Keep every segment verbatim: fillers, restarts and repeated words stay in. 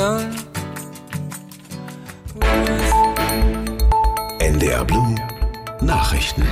N D R Blue Nachrichten.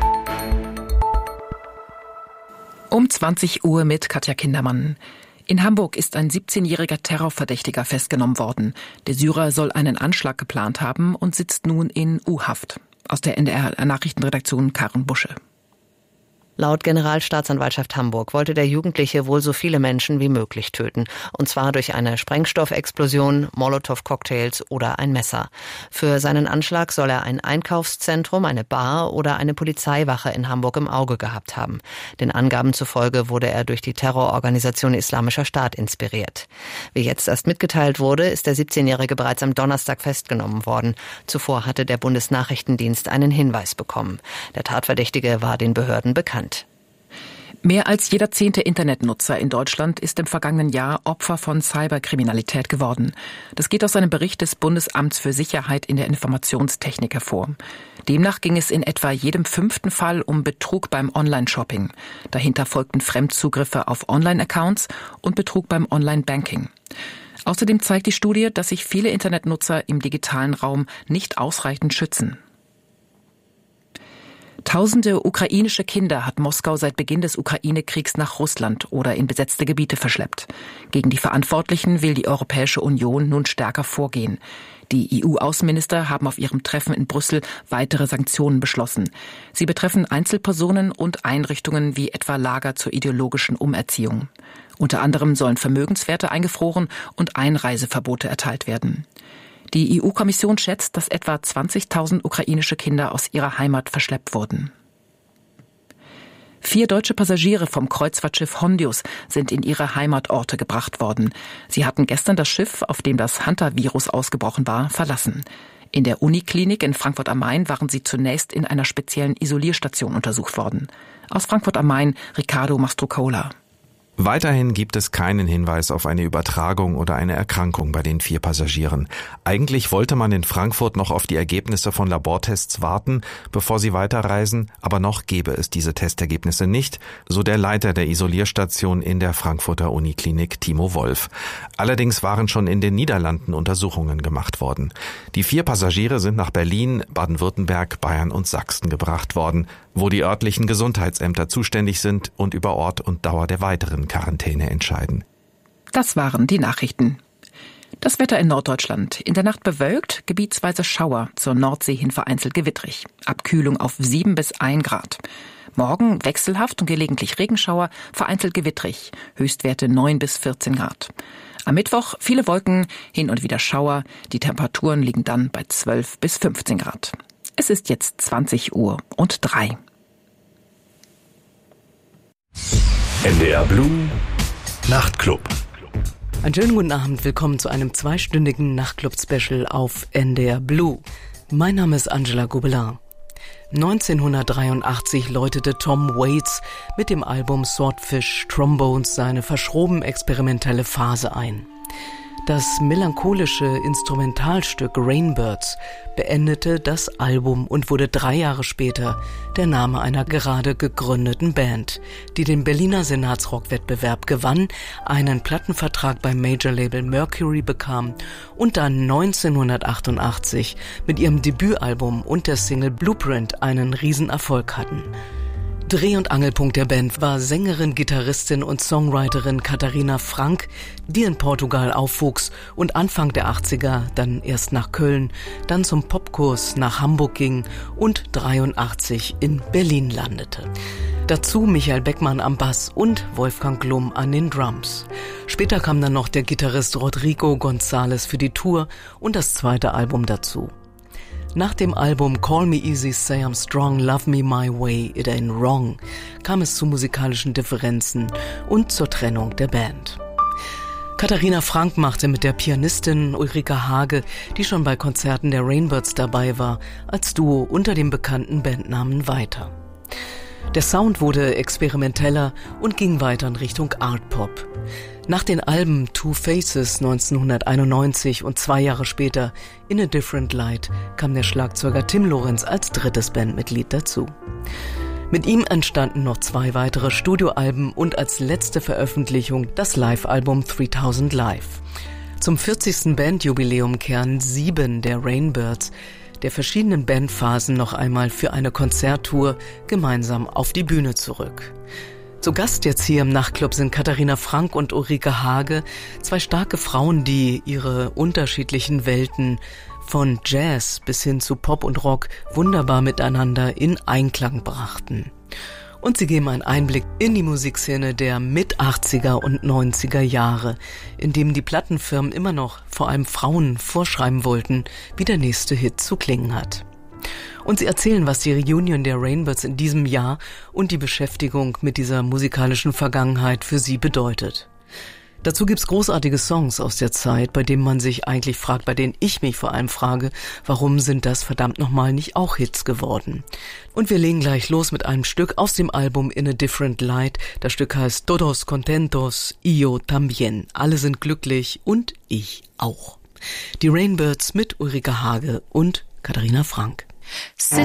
Um zwanzig Uhr mit Katja Kindermann. In Hamburg ist ein siebzehnjähriger Terrorverdächtiger festgenommen worden. Der Syrer soll einen Anschlag geplant haben und sitzt nun in U-Haft. Aus der N D R-Nachrichtenredaktion Karen Busche. Laut Generalstaatsanwaltschaft Hamburg wollte der Jugendliche wohl so viele Menschen wie möglich töten. Und zwar durch eine Sprengstoffexplosion, Molotow-Cocktails oder ein Messer. Für seinen Anschlag soll er ein Einkaufszentrum, eine Bar oder eine Polizeiwache in Hamburg im Auge gehabt haben. Den Angaben zufolge wurde er durch die Terrororganisation Islamischer Staat inspiriert. Wie jetzt erst mitgeteilt wurde, ist der siebzehnjährige bereits am Donnerstag festgenommen worden. Zuvor hatte der Bundesnachrichtendienst einen Hinweis bekommen. Der Tatverdächtige war den Behörden bekannt. Mehr als jeder zehnte Internetnutzer in Deutschland ist im vergangenen Jahr Opfer von Cyberkriminalität geworden. Das geht aus einem Bericht des Bundesamts für Sicherheit in der Informationstechnik hervor. Demnach ging es in etwa jedem fünften Fall um Betrug beim Online-Shopping. Dahinter folgten Fremdzugriffe auf Online-Accounts und Betrug beim Online-Banking. Außerdem zeigt die Studie, dass sich viele Internetnutzer im digitalen Raum nicht ausreichend schützen. Tausende ukrainische Kinder hat Moskau seit Beginn des Ukraine-Kriegs nach Russland oder in besetzte Gebiete verschleppt. Gegen die Verantwortlichen will die Europäische Union nun stärker vorgehen. Die E U-Außenminister haben auf ihrem Treffen in Brüssel weitere Sanktionen beschlossen. Sie betreffen Einzelpersonen und Einrichtungen wie etwa Lager zur ideologischen Umerziehung. Unter anderem sollen Vermögenswerte eingefroren und Einreiseverbote erteilt werden. Die E U-Kommission schätzt, dass etwa zwanzigtausend ukrainische Kinder aus ihrer Heimat verschleppt wurden. Vier deutsche Passagiere vom Kreuzfahrtschiff Hondius sind in ihre Heimatorte gebracht worden. Sie hatten gestern das Schiff, auf dem das Hunter-Virus ausgebrochen war, verlassen. In der Uniklinik in Frankfurt am Main waren sie zunächst in einer speziellen Isolierstation untersucht worden. Aus Frankfurt am Main, Riccardo Mastrocola. Weiterhin gibt es keinen Hinweis auf eine Übertragung oder eine Erkrankung bei den vier Passagieren. Eigentlich wollte man in Frankfurt noch auf die Ergebnisse von Labortests warten, bevor sie weiterreisen, aber noch gäbe es diese Testergebnisse nicht, so der Leiter der Isolierstation in der Frankfurter Uniklinik, Timo Wolf. Allerdings waren schon in den Niederlanden Untersuchungen gemacht worden. Die vier Passagiere sind nach Berlin, Baden-Württemberg, Bayern und Sachsen gebracht worden, wo die örtlichen Gesundheitsämter zuständig sind und über Ort und Dauer der weiteren Quarantäne entscheiden. Das waren die Nachrichten. Das Wetter in Norddeutschland. In der Nacht bewölkt, gebietsweise Schauer, zur Nordsee hin vereinzelt gewittrig. Abkühlung auf sieben bis ein Grad. Morgen wechselhaft und gelegentlich Regenschauer, vereinzelt gewittrig. Höchstwerte neun bis vierzehn Grad. Am Mittwoch viele Wolken, hin und wieder Schauer. Die Temperaturen liegen dann bei zwölf bis fünfzehn Grad. Es ist jetzt zwanzig Uhr und drei. N D R Blue Nachtclub. Einen schönen guten Abend, willkommen zu einem zweistündigen Nachtclub-Special auf N D R Blue. Mein Name ist Angela Gobelin. neunzehnhundertdreiundachtzig läutete Tom Waits mit dem Album Swordfish Trombones seine verschroben experimentelle Phase ein. Das melancholische Instrumentalstück Rainbirds beendete das Album und wurde drei Jahre später der Name einer gerade gegründeten Band, die den Berliner Senatsrock-Wettbewerb gewann, einen Plattenvertrag beim Major-Label Mercury bekam und dann neunzehnhundertachtundachtzig mit ihrem Debütalbum und der Single Blueprint einen Riesenerfolg hatten. Dreh- und Angelpunkt der Band war Sängerin, Gitarristin und Songwriterin Katharina Frank, die in Portugal aufwuchs und Anfang der achtziger dann erst nach Köln, dann zum Popkurs nach Hamburg ging und dreiundachtzig in Berlin landete. Dazu Michael Beckmann am Bass und Wolfgang Glum an den Drums. Später kam dann noch der Gitarrist Rodrigo González für die Tour und das zweite Album dazu. Nach dem Album Call Me Easy, Say I'm Strong, Love Me My Way, It Ain't Wrong kam es zu musikalischen Differenzen und zur Trennung der Band. Katharina Frank machte mit der Pianistin Ulrike Hage, die schon bei Konzerten der Rainbirds dabei war, als Duo unter dem bekannten Bandnamen weiter. Der Sound wurde experimenteller und ging weiter in Richtung Art Pop. Nach den Alben Two Faces neunzehnhunderteinundneunzig und zwei Jahre später In a Different Light kam der Schlagzeuger Tim Lorenz als drittes Bandmitglied dazu. Mit ihm entstanden noch zwei weitere Studioalben und als letzte Veröffentlichung das Live-Album dreitausend Live. Zum vierzigsten Bandjubiläum kehren sieben der Rainbirds der verschiedenen Bandphasen noch einmal für eine Konzerttour gemeinsam auf die Bühne zurück. Zu Gast jetzt hier im Nachtclub sind Katharina Frank und Ulrike Hage, zwei starke Frauen, die ihre unterschiedlichen Welten von Jazz bis hin zu Pop und Rock wunderbar miteinander in Einklang brachten. Und sie geben einen Einblick in die Musikszene der Mit-achtziger und neunziger Jahre, in dem die Plattenfirmen immer noch vor allem Frauen vorschreiben wollten, wie der nächste Hit zu klingen hat. Und sie erzählen, was die Reunion der Rainbirds in diesem Jahr und die Beschäftigung mit dieser musikalischen Vergangenheit für sie bedeutet. Dazu gibt's großartige Songs aus der Zeit, bei denen man sich eigentlich fragt, bei denen ich mich vor allem frage, warum sind das verdammt nochmal nicht auch Hits geworden? Und wir legen gleich los mit einem Stück aus dem Album In a Different Light. Das Stück heißt Todos Contentos, Yo También. Alle sind glücklich und ich auch. Die Rainbirds mit Ulrike Hage und Katharina Frank.